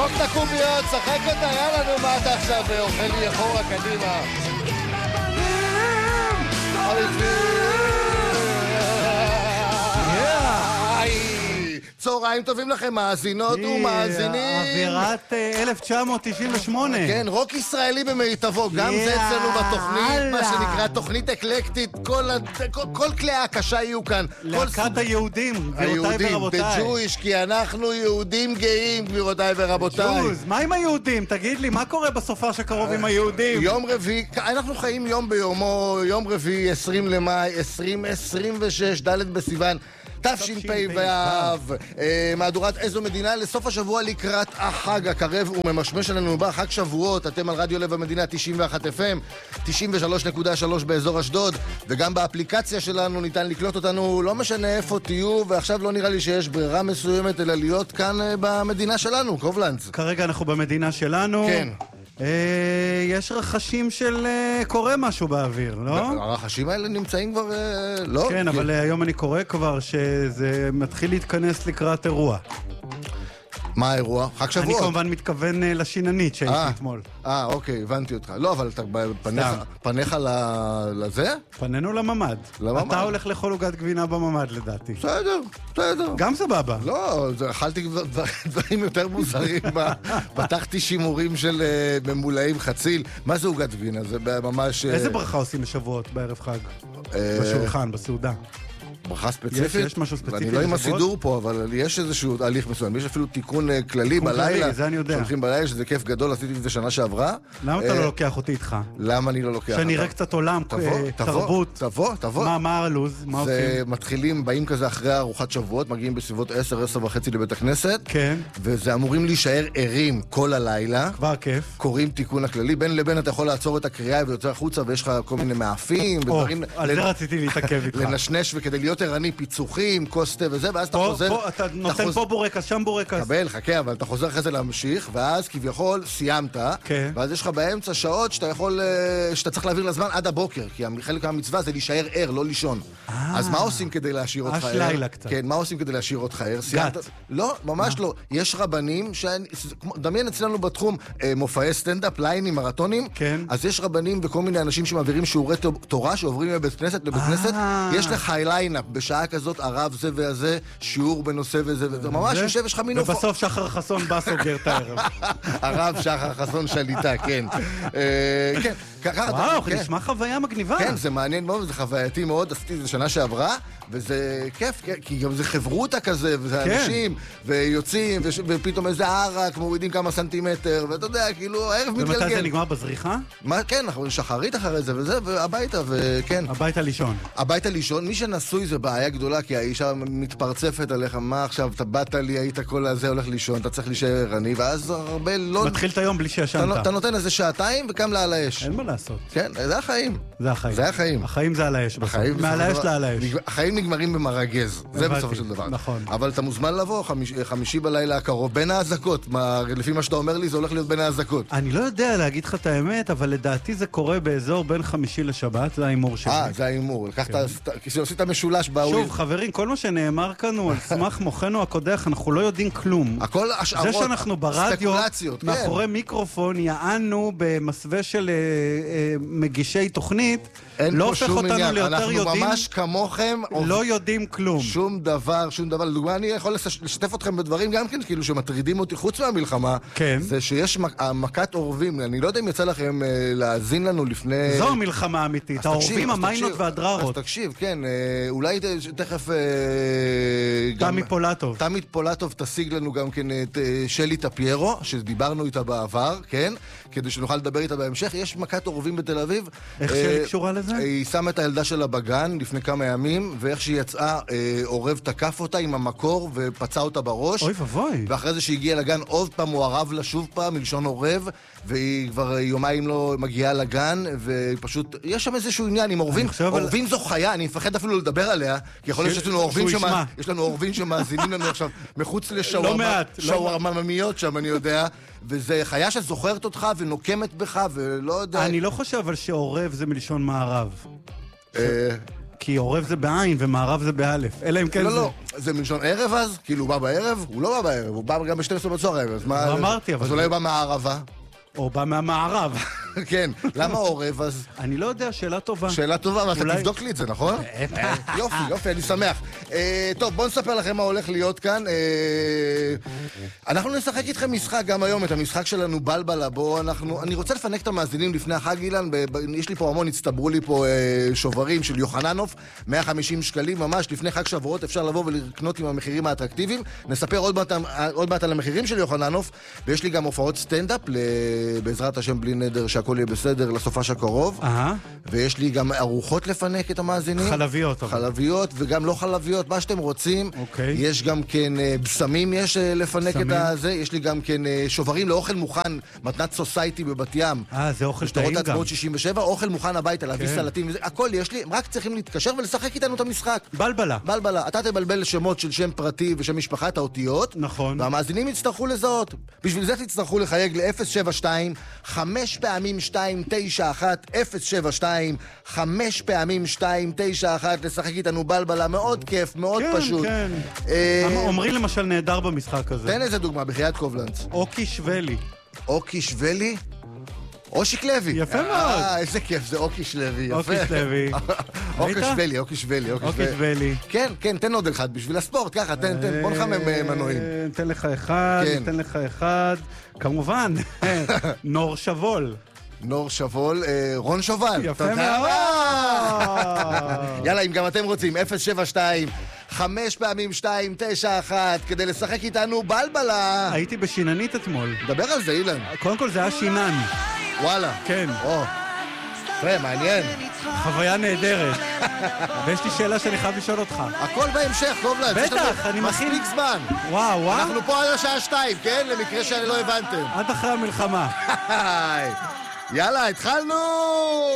זרוק את הקוביות, שחק אותה, יאללה נו, מה אתה עכשיו אוכל לי אחורה קדימה. צהריים טובים לכם, מאזינות ומאזינים. אווירת 1998. כן, רוק ישראלי במיטבו, גם זה אצלנו בתוכנית, מה שנקרא תוכנית אקלקטית, כל כלי הקשה יהיו כאן. להקת היהודים, גבירותיי ורבותיי. The Jewish, כי אנחנו יהודים גאים, גבירותיי ורבותיי. מה עם היהודים? תגיד לי, מה קורה בסופה שקרוב עם היהודים? יום רביעי, אנחנו חיים יום ביומו, יום רביעי 20 למאי 2026, ד' בסיוון תשפ"ו, מהדורת איזו מדינה לסוף השבוע לקראת החג הקרב וממשמש עלינו בה חג שבועות. אתם על רדיו לב המדינה 91 FM, 93.3 באזור אשדוד, וגם באפליקציה שלנו ניתן לקלוט אותנו, לא משנה איפה תהיו, ועכשיו לא נראה לי שיש ברירה מסוימת אלא להיות כאן במדינה שלנו, קובלנץ. כרגע אנחנו במדינה שלנו. כן. יש רחשים של קורה משהו באוויר, לא? הרחשים האלה נמצאים כבר, לא? כן, אבל היום אני קורא כבר שזה מתחיל להתכנס לקראת אירוע. מה האירוע? חג שבועות. אני כמובן מתכוון לשיננית שהייתי אתמול. אוקיי, הבנתי אותך. לא, אבל אתה פניך לזה? פנינו לממד. אתה הולך לאכול עוגת גבינה בממד לדעתי. בסדר. גם סבבה. לא, אכלתי דברים יותר מוזרים. פתחתי שימורים של ממולאים חציל. מה זה עוגת גבינה? זה ממש... איזה ברכה עושים בשבועות בערב חג? בשולחן, בסעודה. ברכה ספציפית? יש משהו ספציפי. ואני לא עם הסידור פה, אבל יש איזשהו הליך מסוים. יש אפילו תיקון כללי בלילה. זה אני יודע. שהולכים בלילה, שזה כיף גדול, עשיתי את זה שנה שעברה. למה אתה לא לוקח אותי איתך? למה אני לא לוקח אותך? שאני אראה קצת עולם, תרבות. תבוא. מה הלוז? מה עושים? זה מתחילים, באים כזה אחרי ארוחת שבועות, מגיעים בסביבות 10:30 לבית הכנסת. כן. וזה אמורים להישאר ערים כל הלילה. כבר כיף. קוראים תיקון הכללי. בין לבין אתה יכול לעצור את הקריאה ויוצא החוצה, ויש לך כל מיני מאפים ודברים. על זה רציתי להתעכב איתך. לנשנש, וכדי להיות ערני, פיצוחים, קוסטה וזה, ואז אתה חוזר... פה, אתה נותן פה בורקס, שם בורקס. קבל, חכה, אבל אתה חוזר אחרי זה להמשיך, ואז כביכול סיימת, כן. ואז יש לך באמצע שעות שאתה צריך להעביר לזמן עד הבוקר, כי חלק מהמצווה זה להישאר ער, לא לישון. אז מה עושים כדי להשאיר אותך ער? לילה קצת. כן, מה עושים כדי להשאיר אותך ער? גת. לא, ממש לא. יש רבנים, דמיין אצלנו בתחום מופעי סטנדאפ, ליינים, מרתונים, כן. אז יש רבנים וכל מיני אנשים שמעבירים שיעורי תורה, שעוברים מבית כנסת לבית כנסת. יש לך ליינאפ בשעה כזאת, הרב זה והזה, שיעור בנושא וזה, ממש יושב, יש לך מינוף. ובסוף שחר חסון בא סוגר את הערב. הרב שחר חסון שליטה, כן. כן. וואו, נשמע חוויה מגניבה. כן, זה מעניין מאוד, זה חווייתי מאוד, עשיתי את זה שנה שעברה, וזה כיף, כי גם זה חברותה כזה, וזה אנשים, ויוצאים, ופתאום איזה ערק, מורידים כמה סנטימטר, ואתה יודע, כאילו, הערב מתגלגל. ומתי זה נגמר בזריחה? כן, אנחנו שחרית אחרי זה, וזה, והביתה, וכן. הביתה לישון. הביתה לישון, מי שנשוי זה בעיה גדולה, כי האישה מתפרצפת עליך, מה עכשיו, אתה באת לי, היית כל הזה, הולך לישון, אתה צריך להישאר ערני, ואז הרבה לא... מתחיל את היום בלי שישנת. אתה נותן איזה שעתיים וקם לה על האש. אין מה לעשות. כן, זה החיים. זה החיים. זה החיים. החיים זה על האש בסוף. מעל האש לעל האש. החיים נגמרים במרגז. זה בסופו של דבר. נכון. אבל אתה מוזמן לבוא חמישי בלילה הקרוב, בין האזעקות. לפי מה שאתה אומר לי, זה הולך להיות בין האזעקות. אני לא יודע להגיד לך את האמת, אבל לדעתי זה קורה באזור בין חמישי לשבת, זה האימור שלי. זה האימור. כשעשית משולש באוויר. שוב, חברים, כל מה שנאמר כאן הוא על סמך מוחנו הקודח, אנחנו לא יודעים כלום. הכל השערות, זה שאנחנו ברדיו, מאחורי מיקרופון, יענו במסווה של מגישי תוכנית, לא הופך אותנו ליותר יודעים. אנחנו ממש כמוכם. לא יודעים כלום. שום דבר. לדוגמה, אני יכול לשתף אתכם בדברים גם כן, כאילו שמטרידים אותי חוץ מהמלחמה. כן. זה שיש מכת עורבים. אני לא יודע אם יצא לכם להאזין לנו לפני... זו מלחמה אמיתית. העורבים, המיינות והדררות. אז תקשיב, כן. אולי תכף... תמי פולטוב תשיג לנו גם כן את שלי טפיירו, שדיברנו איתה בעבר, כן? כדי שנוכל לדבר איתה בהמשך. יש מכת עורבים בתל אביב. איך שלי קשורה לזה? היא שמה את הילדה שלה בגן לפני כמה ימים, ואיך שהיא יצאה, עורב תקף אותה עם המקור ופצע אותה בראש. אוי ובוי. ואחרי זה שהיא הגיעה לגן, עוד פעם הוא ערב לה שוב פעם, מלשון עורב, והיא כבר יומיים לא מגיעה לגן, ופשוט, יש שם איזשהו עניין עם עורבים. עורבים זו חיה, אני מפחד אפילו לדבר עליה, כי יכול להיות שיש לנו עורבים שמאזינים לנו עכשיו מחוץ לשווארממיות שם, אני יודע, וזה חיה שזוכרת אותך ונוקמת בך, ולא יודע... אני לא חושב אבל שעורב זה מלשון מערב. כי עורב זה בעין ומערב זה באלף. אלא אם כן זה... לא, זה מלשון ערב אז? כאילו הוא בא בערב? הוא לא בא בערב, הוא בא גם ב-12 בצהריים. אז מה... אמרתי, אבל... אז אולי הוא בא מהערבה? או בא מהמערב. כן, למה עורב אז? אני לא יודע, שאלה טובה. שאלה טובה, אבל אתה תבדוק לי את זה, נכון? יופי, אני שמח. טוב, בואו נספר לכם מה הולך להיות כאן. אנחנו נשחק איתכם משחק גם היום, את המשחק שלנו בלבלה. אני רוצה לפנק את המאזינים לפני החג, אילן. יש לי פה המון, הצטברו לי פה שוברים של יוחננוף, 150 שקלים, ממש לפני חג שבועות אפשר לבוא ולקנות עם המחירים האטרקטיביים. נספר עוד מעט על המחירים של יוחננוף, ויש לי גם הופעות סטנדאפ, בעזרת השם בלי נדר, שהכל יהיה בסדר לסופש הקרוב. ויש לי גם ארוחות לפנק את המאזינים. חלביות וגם לא חלביות, מה שאתם רוצים. יש גם כן בשמים יש לפנק את הזה. יש לי גם כן שוברים לאוכל מוכן, מתנת סוסייטי בבת ים. זה אוכל טעים גם. עצמאות 67, אוכל מוכן הביתה, להביא סלטים וזה. הכל יש לי, רק צריכים להתקשר ולשחק איתנו את המשחק. בלבלה. אתה תבלבל שמות של שם פרטי ושם משפחה, את האותיות. נכון. והמאזינים יצטרכו לזהות. בשביל זה תצטרכו לחייג ל-072 5 פעמים 291 072 5 פעמים 291 לשחק איתנו בלבלה, מאוד כיף, מאוד פשוט. כן. אומרים למשל נהדר במשחק הזה. תן איזה דוגמה, בחיית קובלנץ. אוקי שוולי. אוקי שוולי? אושיק לוי. יפה מאוד. איזה כיף, זה אוקי שלוי, יפה. אוקי שלוי. אוקי שוולי. כן, תן עוד אחד, בשביל הספורט, ככה, תן, בוא נחמם מנועים. תן לך אחד, כמובן, נור שבול. נור שבול, רון שובל. יפה מאוד. יאללה, אם גם אתם רוצים, 072 5 פעמים 291 כדי לשחק איתנו בלבלה. הייתי בשיננית אתמול. דבר על זה, אילן. קודם כל זה היה שינן. וואלה. כן. מעניין. חוויה נהדרת. ויש לי שאלה שאני חייב לשאול אותך. הכל בהמשך, טוב לה. בטח, אני מכין. מספיק זמן. וואו. אנחנו פה עד השעה 2, כן? למקרה שאני לא הבנתם. עד אחרי המלחמה. יאללה, התחלנו!